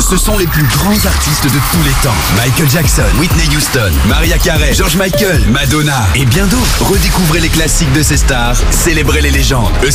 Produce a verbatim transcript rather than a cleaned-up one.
Ce sont les plus grands artistes de tous les temps. Michael Jackson, Whitney Houston, Mariah Carey, George Michael, Madonna et bien d'autres. Redécouvrez les classiques de ces stars, célébrez les légendes.